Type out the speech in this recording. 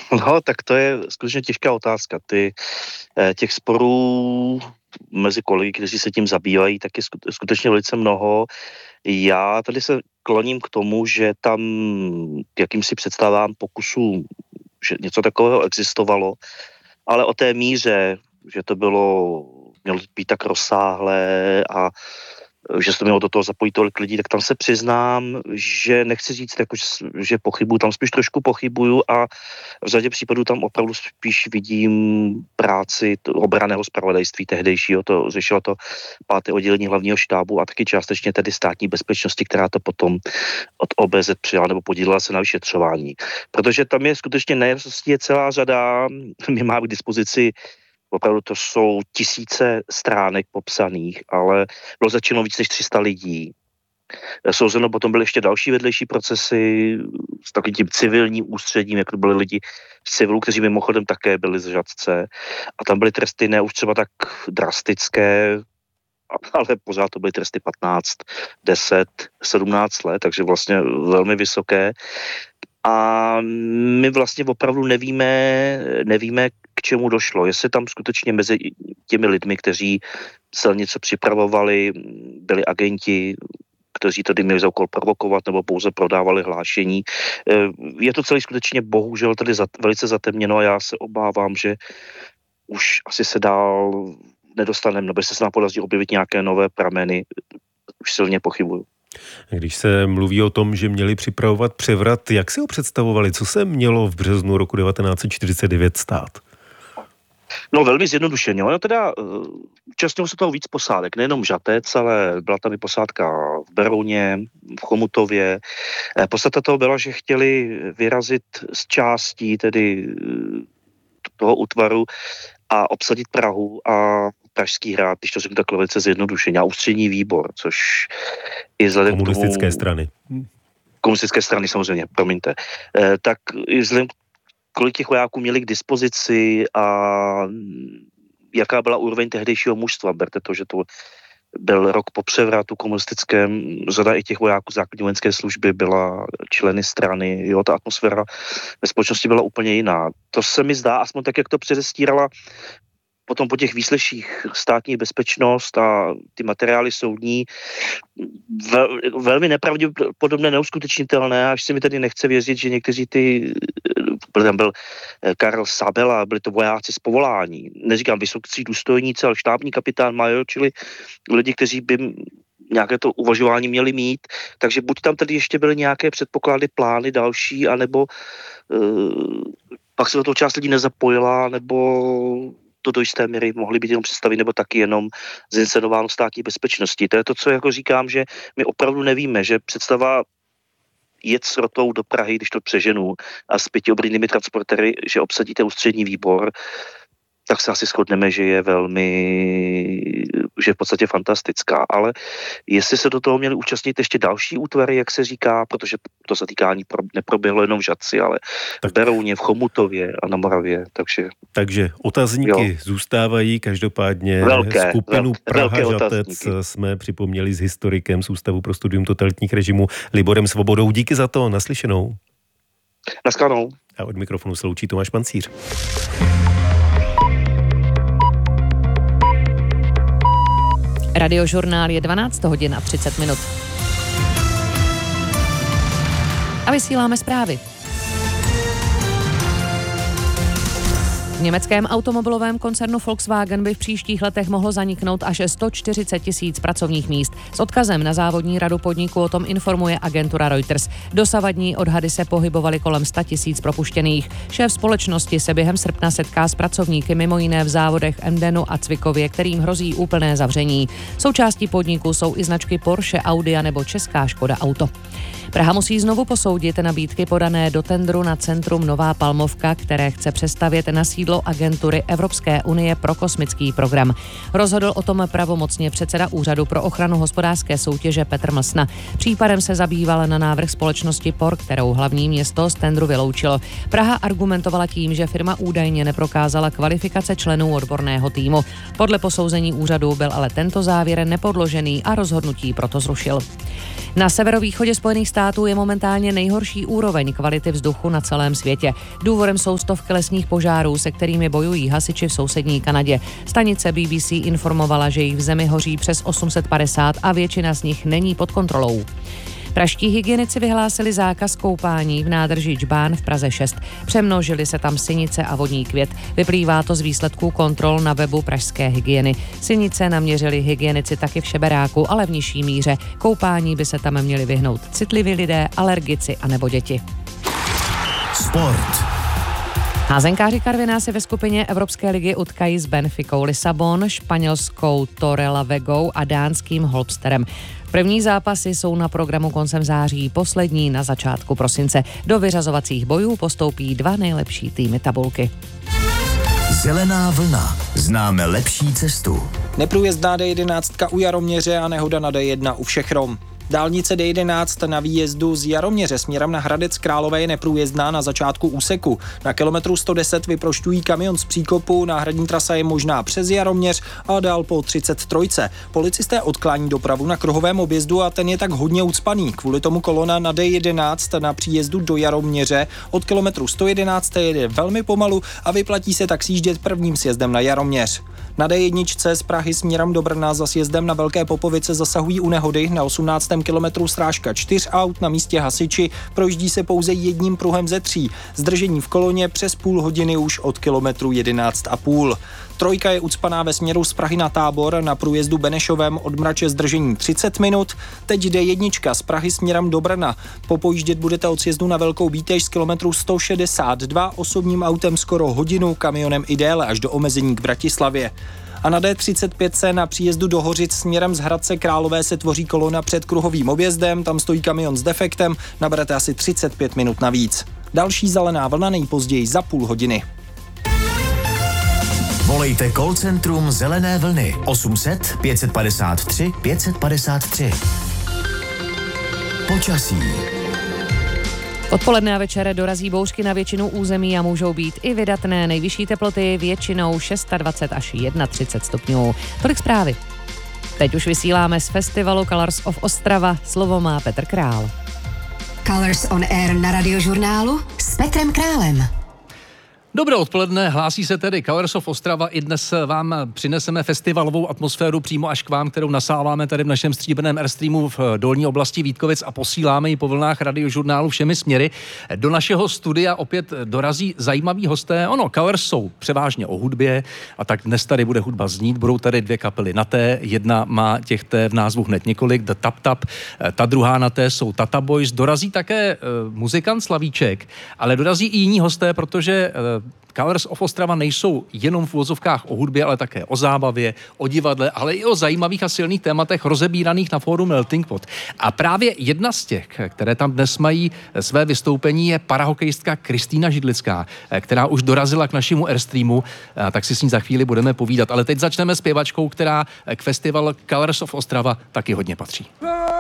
No, tak to je skutečně těžká otázka. Těch sporů mezi kolegy, kteří se tím zabývají, tak je skutečně velice mnoho. Já tady se kloním k tomu, že tam k jakýmsi představám pokusů, že něco takového existovalo, ale o té míře, že to mělo být tak rozsáhlé a že se to mělo do toho zapojit tolik lidí, tak tam se přiznám, že nechci říct, jako, že pochybuju, tam spíš trošku pochybuju a v řadě případů tam opravdu spíš vidím práci obranného zpravodajství tehdejšího, to řešilo to 5. oddělení hlavního štábu a taky částečně tedy státní bezpečnosti, která to potom od OBZ přijala nebo podílela se na vyšetřování. Protože tam je skutečně nejasností je celá řada, my máme k dispozici opravdu to jsou tisíce stránek popsaných, ale bylo začeno víc než 300 lidí. Souzeno potom byly ještě další vedlejší procesy s takovým tím civilním ústředím, jako byli lidi z civilu, kteří mimochodem také byli z Žatce. A tam byly tresty ne už třeba tak drastické, ale pořád to byly tresty 15, 10, 17 let, takže vlastně velmi vysoké. A my vlastně opravdu nevíme, k čemu došlo. Jestli tam skutečně mezi těmi lidmi, kteří se něco připravovali, byli agenti, kteří tady měli za úkol provokovat nebo pouze prodávali hlášení. Je to celé skutečně bohužel tady velice zatemněno a já se obávám, že už asi se dál nedostaneme, nebo se nám podaří objevit nějaké nové prameny. Už silně pochybuju. Když se mluví o tom, že měli připravovat převrat, jak si ho představovali? Co se mělo v březnu roku 1949 stát? No velmi zjednodušeně. No teda účastnilo se toho víc posádek, nejenom Žatec, ale byla tam i posádka v Berouně, v Chomutově. Podstata toho byla, že chtěli vyrazit z částí tedy toho útvaru a obsadit Prahu a Pražský hrad, když to řeknu takhle velice zjednodušeně, a ústřední výbor, což i vzhledem komunistické strany. Komunistické strany samozřejmě, promiňte. Tak i vzhledem kolik těch vojáků měli k dispozici a jaká byla úroveň tehdejšího mužstva. Berte to, že to byl rok po převratu komunistickém, řada i těch vojáků základní vojenské služby byla členy strany, jo, ta atmosféra ve společnosti byla úplně jiná. To se mi zdá, aspoň tak, jak to předestírala potom po těch výsleších státní bezpečnost a ty materiály soudní, velmi nepravděpodobné, neuskutečnitelné, až se mi tady nechce věřit, že někteří tam byl Karel Sabela, byli to vojáci z povolání. Neříkám vysocí důstojníci, ale štábní kapitán major, čili lidi, kteří by nějaké to uvažování měli mít. Takže buď tam tady ještě byly nějaké předpoklady, plány další, anebo pak se do toho část lidí nezapojila, nebo to do jisté míry mohly být jenom představy, nebo taky jenom zinscenováno státní bezpečnosti. To je to, co jako říkám, že my opravdu nevíme, že představa jet s rotou do Prahy, když to přeženu, a s 5 obrnnými transportéry, že obsadíte ústřední výbor, tak se asi shodneme, že je v podstatě fantastická. Ale jestli se do toho měli účastnit ještě další útvary, jak se říká, protože to zatýkání neproběhlo jenom v Žatci, ale v Berouně, v Chomutově a na Moravě. Takže otazníky zůstávají, každopádně skupinu Praha-Žatec jsme připomněli s historikem z Ústavu pro studium totalitních režimů Liborem Svobodou. Díky za to, naslyšenou. Naschledanou. A od mikrofonu se loučí Tomáš Pancíř. Radiožurnál je 12 hodin a 30 minut. A vysíláme zprávy. V německém automobilovém koncernu Volkswagen by v příštích letech mohlo zaniknout až 140 000 pracovních míst. S odkazem na závodní radu podniku o tom informuje agentura Reuters. Dosavadní odhady se pohybovaly kolem 100 000 propuštěných. Šéf společnosti se během srpna setká s pracovníky mimo jiné v závodech Emdenu a Cvikově, kterým hrozí úplné zavření. Součástí podniku jsou i značky Porsche, Audi a nebo česká Škoda Auto. Praha musí znovu posoudit nabídky podané do tendru na centrum Nová Palmovka, které chce přestavět na sídlo sídlo agentury Evropské unie pro kosmický program. Rozhodl o tom pravomocně předseda Úřadu pro ochranu hospodářské soutěže Petr Mlsna. Případem se zabýval na návrh společnosti POR, kterou hlavní město z tendru vyloučilo. Praha argumentovala tím, že firma údajně neprokázala kvalifikace členů odborného týmu. Podle posouzení úřadu byl ale tento závěr nepodložený a rozhodnutí proto zrušil. Na severovýchodě Spojených států je momentálně nejhorší úroveň kvality vzduchu na celém světě. Důvodem jsou stovky lesních požárů, se kterými bojují hasiči v sousední Kanadě. Stanice BBC informovala, že jich v zemi hoří přes 850 a většina z nich není pod kontrolou. Pražští hygienici vyhlásili zákaz koupání v nádrži Džbán v Praze 6. Přemnožily se tam sinice a vodní květ. Vyplývá to z výsledků kontrol na webu pražské hygieny. Sinice naměřili hygienici taky v Šeberáku, ale v nižší míře. Koupání by se tam měli vyhnout citliví lidé, alergici a nebo děti. Sport. Házenkáři Karviná se ve skupině Evropské ligy utkají s Benficou Lisabon, španělskou Torrelavegou a dánským Holpsterem. První zápasy jsou na programu koncem září, poslední na začátku prosince. Do vyřazovacích bojů postoupí 2 nejlepší týmy tabulky. Zelená vlna. Známe lepší cestu. Neprůjezdná D11 u Jaroměře a nehoda na D1 u Všechrom. Dálnice D11 na výjezdu z Jaroměře směrem na Hradec Králové je neprůjezdná na začátku úseku. Na kilometru 110 vyprošťují kamion z příkopu, náhradní trasa je možná přes Jaroměř a dál po 33. Policisté odklání dopravu na kruhovém objezdu a ten je tak hodně ucpaný. Kvůli tomu kolona na D11 na příjezdu do Jaroměře od kilometru 111 jede velmi pomalu a vyplatí se tak sjíždět prvním sjezdem na Jaroměř. Na D1 z Prahy směrem do Brna za sjezdem na Velké Popovice zasahují u nehody. Na 18. kilometru srážka 4 aut, na místě hasiči, projíždí se pouze jedním pruhem ze 3. Zdržení v koloně přes půl hodiny už od kilometru 11,5. Trojka je ucpaná ve směru z Prahy na Tábor, na průjezdu Benešovem od Mrače zdržení 30 minut. Teď D1 z Prahy směrem do Brna. Popojíždět budete od sjezdu na Velkou Bíteš z kilometru 162, osobním autem skoro hodinu, kamionem i déle až do omezení k Bratislavě. A na D35 na příjezdu do Hořic směrem z Hradce Králové se tvoří kolona před kruhovým objezdem, tam stojí kamion s defektem, naberete asi 35 minut navíc. Další zelená vlna nejpozději za půl hodiny. Volejte call centrum Zelené vlny 800 553 553. Počasí. Odpoledne a večer dorazí bouřky na většinu území a můžou být i vydatné. Nejvyšší teploty většinou 26 až 31 stupňů. Tolik zprávy. Teď už vysíláme z festivalu Colors of Ostrava. Slovo má Petr Král. Colors on Air na Radiožurnálu s Petrem Králem. Dobré odpoledne, hlásí se tedy Colors of Ostrava. I dnes vám přineseme festivalovou atmosféru přímo až k vám, kterou nasáváme tady v našem stříbrném Airstreamu v dolní oblasti Vítkovic a posíláme ji po vlnách Radiožurnálu všemi směry. Do našeho studia opět dorazí zajímaví hosté. Colors jsou převážně o hudbě a tak dnes tady bude hudba znít. Budou tady 2 kapely na T, jedna má těch T v názvu hned několik, The Tap Tap, ta druhá na T jsou Tata Boys. Dorazí také muzikant Slavíček, ale dorazí i jiní hosté, protože Colors of Ostrava nejsou jenom v uvozovkách o hudbě, ale také o zábavě, o divadle, ale i o zajímavých a silných tématech rozebíraných na fóru Melting Pot. A právě jedna z těch, které tam dnes mají své vystoupení, je parahokejistka Kristýna Židlická, která už dorazila k našemu Airstreamu, tak si s ní za chvíli budeme povídat. Ale teď začneme s zpěvačkou, která k festivalu Colors of Ostrava taky hodně patří.